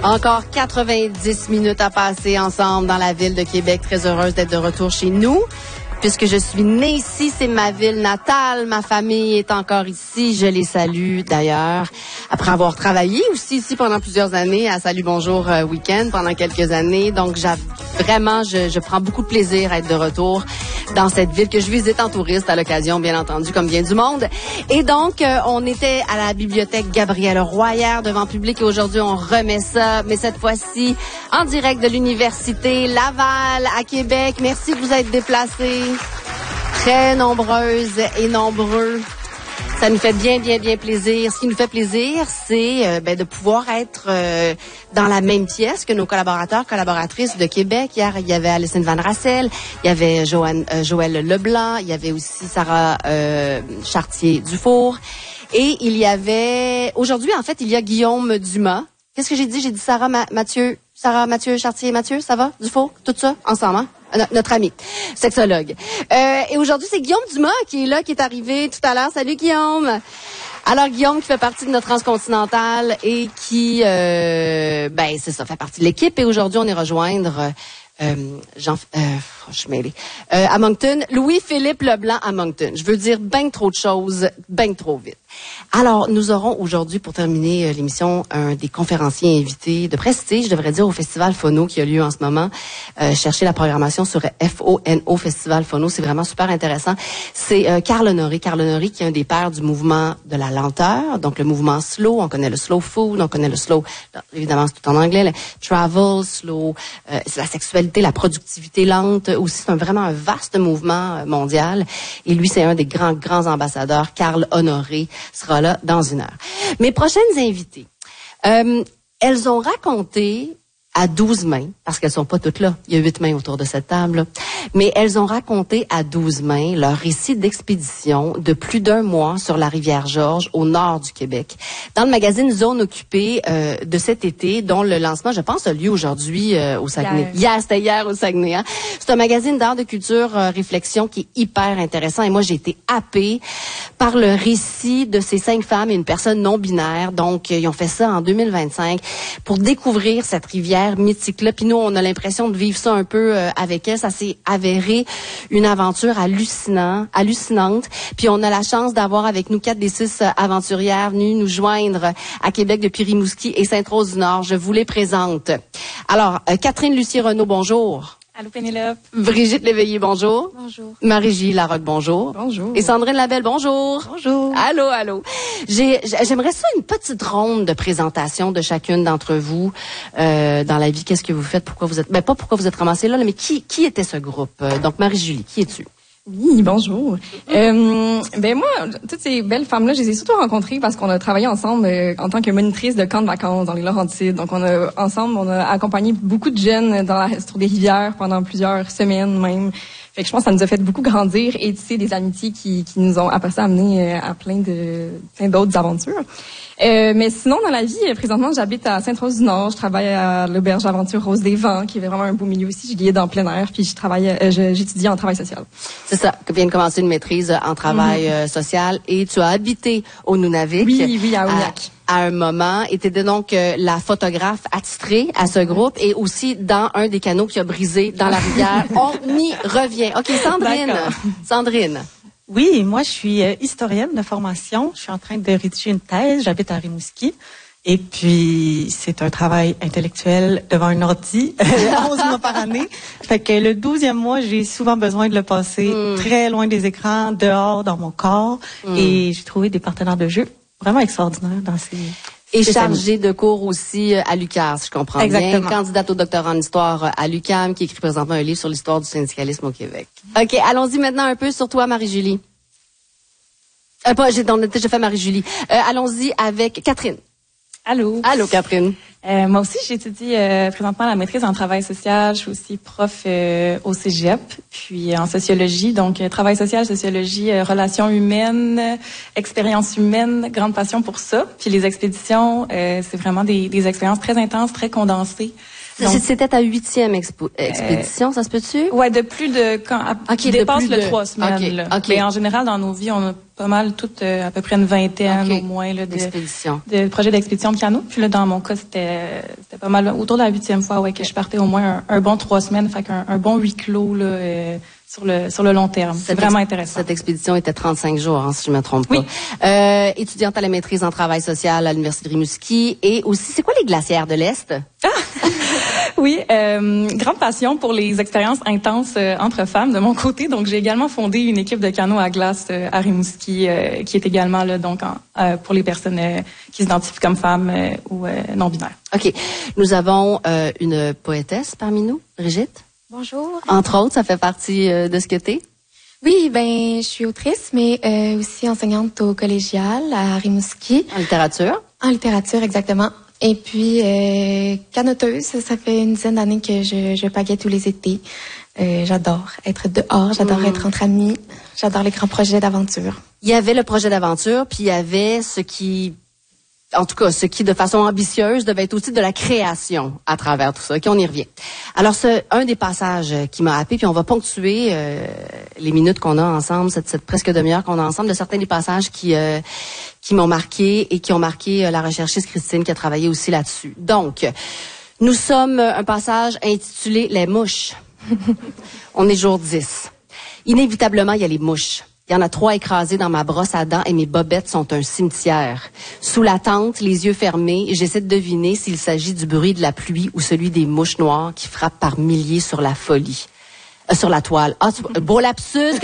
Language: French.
Encore 90 minutes à passer ensemble dans la ville de Québec. Très heureuse d'être de retour chez nous. Puisque je suis née ici, c'est ma ville natale. Ma famille est encore ici. Je les salue d'ailleurs. Après avoir travaillé aussi ici pendant plusieurs années à Salut Bonjour Week-end pendant quelques années. Donc, je prends beaucoup de plaisir à être de retour dans cette ville que je visite en touriste à l'occasion, bien entendu, comme bien du monde. Et donc, on était à la bibliothèque Gabrielle Roy hier devant public et aujourd'hui, on remet ça. Mais cette fois-ci, en direct de l'Université Laval à Québec. Merci de vous être déplacés. Très nombreuses et nombreux. Ça nous fait bien plaisir. Ce qui nous fait plaisir, c'est de pouvoir être dans la même pièce que nos collaboratrices de Québec. Hier, il y avait Alison Van Rassel, il y avait Joël Leblanc, il y avait aussi Sarah Chartier-Dufour. Et il y avait... Aujourd'hui, en fait, il y a Guillaume Dumas. Qu'est-ce que j'ai dit? J'ai dit Sarah Mathieu, Chartier-Mathieu, ça va? Dufour? Tout ça? Ensemble, hein? Notre ami, sexologue. Et aujourd'hui, c'est Guillaume Dumas qui est là, qui est arrivé tout à l'heure. Salut, Guillaume! Alors, Guillaume qui fait partie de notre transcontinentale et qui, c'est ça, fait partie de l'équipe. Et aujourd'hui, on est rejoindre je suis mêlée. À Moncton, Louis-Philippe Leblanc à Moncton. Je veux dire ben trop de choses, ben trop vite. Alors, nous aurons aujourd'hui, pour terminer l'émission, un des conférenciers invités de prestige, je devrais dire, au Festival Phono qui a lieu en ce moment. Cherchez la programmation sur FONO, Festival Phono. C'est vraiment super intéressant. C'est Carl Honoré. Carl Honoré qui est un des pères du mouvement de la lenteur. Donc, le mouvement slow. On connaît le slow food. On connaît le slow, évidemment, c'est tout en anglais. Le travel, slow, c'est la sexualité, la productivité lente. Aussi, c'est vraiment un vaste mouvement mondial. Et lui, c'est un des grands ambassadeurs. Carl Honoré sera là dans une heure. Mes prochaines invitées, elles ont raconté à 12 mains, parce qu'elles sont pas toutes là, il y a 8 mains autour de cette table, là. Mais elles ont raconté à 12 mains leur récit d'expédition de plus d'1 mois sur la rivière Georges, au nord du Québec, dans le magazine Zone Occupée de cet été, dont le lancement, je pense, a lieu aujourd'hui au Saguenay. C'était hier au Saguenay. Hein? C'est un magazine d'art, de culture, réflexion qui est hyper intéressant. Et moi, j'ai été happée par le récit de ces 5 femmes et une personne non-binaire. Donc, ils ont fait ça en 2025 pour découvrir cette rivière mythique-là. Puis nous, on a l'impression de vivre ça un peu avec elle. Ça s'est avéré une aventure hallucinante. Puis on a la chance d'avoir avec nous 4 des 6 aventurières venues nous joindre à Québec depuis Rimouski et Sainte-Rose-du-Nord. Je vous les présente. Alors, Catherine Lucier-Renaud, bonjour. Allô, Pénélope. Brigitte Léveillé, bonjour. Bonjour. Marie-Gilles Larocque, bonjour. Bonjour. Et Sandrine Labelle, bonjour. Bonjour. Allô. J'aimerais ça une petite ronde de présentation de chacune d'entre vous dans la vie. Qu'est-ce que vous faites? Pourquoi vous êtes... pas pourquoi vous êtes ramassés là, mais qui était ce groupe? Donc, Marie-Julie, qui es-tu? Oui, bonjour. Moi, toutes ces belles femmes-là, je les ai surtout rencontrées parce qu'on a travaillé ensemble en tant que monitrice de camps de vacances dans les Laurentides. Donc, on a accompagné beaucoup de jeunes sur des rivières pendant plusieurs semaines même. Fait que je pense que ça nous a fait beaucoup grandir et tisser des amitiés qui nous ont après ça amené à plein d'autres aventures. Mais sinon, dans la vie, présentement, j'habite à Sainte-Rose-du-Nord. Je travaille à l'auberge d'aventure Rose des Vents, qui est vraiment un beau milieu aussi. Je guide en plein air, puis j'étudie en travail social. C'est ça, que vient de commencer une maîtrise en travail social. Et tu as habité au Nunavik. Oui, à Ognac. À un moment, et t'étais donc la photographe attitrée à ce groupe et aussi dans un des canaux qui a brisé dans la rivière. On y revient. OK, Sandrine. Oui, moi, je suis historienne de formation. Je suis en train de rédiger une thèse. J'habite à Rimouski. Et puis, c'est un travail intellectuel devant un ordi, 11 mois par année. Fait que le 12e mois, j'ai souvent besoin de le passer très loin des écrans, dehors, dans mon corps. Et j'ai trouvé des partenaires de jeu vraiment extraordinaires dans ces... Et chargée de cours aussi à l'UQAM, si je comprends Exactement. bien. Candidate au doctorat en histoire à l'UQAM, qui écrit présentement un livre sur l'histoire du syndicalisme au Québec. OK, allons-y maintenant un peu sur toi, Marie-Julie. On a déjà fait Marie-Julie. Allons-y avec Catherine. Allô, Catherine. Moi aussi, j'étudie présentement la maîtrise en travail social. Je suis aussi prof au cégep, puis en sociologie. Donc, travail social, sociologie, relations humaines, expériences humaines, grande passion pour ça. Puis les expéditions, c'est vraiment des expériences très intenses, très condensées. C'était ta 8e expédition, ça se peut-tu? Ouais, de plus de qui dépasse le 3 semaines. Là. Okay. Mais en général, dans nos vies, on a pas mal toutes à peu près une vingtaine au moins là, d'expéditions. de projets d'expédition piano. Puis là, dans mon cas, c'était C'était pas mal autour de la 8e fois que je partais au moins un bon 3 semaines, fait qu'un bon huis clos là, sur le long terme. C'est vraiment intéressant. Cette expédition était 35 jours, hein, si je me trompe pas. Oui. Étudiante à la maîtrise en travail social à l'Université de Rimouski et aussi, c'est quoi les glacières de l'Est? Oui, grande passion pour les expériences intenses entre femmes de mon côté. Donc, j'ai également fondé une équipe de canot à glace à Rimouski qui est également là donc pour les personnes qui s'identifient comme femmes ou non binaires. OK. Nous avons une poétesse parmi nous, Brigitte. Bonjour. Entre autres, ça fait partie de ce que t'es? Oui, ben, je suis autrice, mais aussi enseignante au collégial à Rimouski. En littérature? En littérature, exactement. Et puis, canoteuse, ça fait une dizaine d'années que je pagaie tous les étés. J'adore être dehors, j'adore être entre amis, j'adore les grands projets d'aventure. Il y avait le projet d'aventure, puis il y avait ce qui de façon ambitieuse devait être aussi de la création à travers tout ça. OK, on y revient. Alors, c'est un des passages qui m'a happé, puis on va ponctuer les minutes qu'on a ensemble, cette presque demi-heure qu'on a ensemble, de certains des passages qui m'ont marqué et qui ont marqué la recherchiste Christine qui a travaillé aussi là-dessus. Donc, nous sommes un passage intitulé « Les mouches ». On est jour 10. Inévitablement, il y a les mouches. Il y en a 3 écrasées dans ma brosse à dents et mes bobettes sont un cimetière. Sous la tente, les yeux fermés, j'essaie de deviner s'il s'agit du bruit de la pluie ou celui des mouches noires qui frappent par milliers sur la folie. Sur la toile. Ah, beau lapsus!